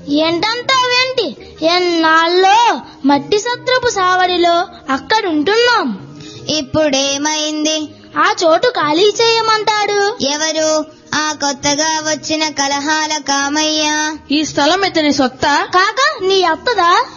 ఏంటంటావేంటి? ఎన్నాళ్ళో మట్టి సత్రపు సావడిలో అక్కడుంటున్నాం. ఇప్పుడేమైంది? ఆ చోటు ఖాళీ చేయమంటాడు. ఎవరు? ఆ కొత్తగా వచ్చిన కలహాల కామయ్య. ఈ స్థలం ఇతని సొత్తా? కాక నీ అత్తదా?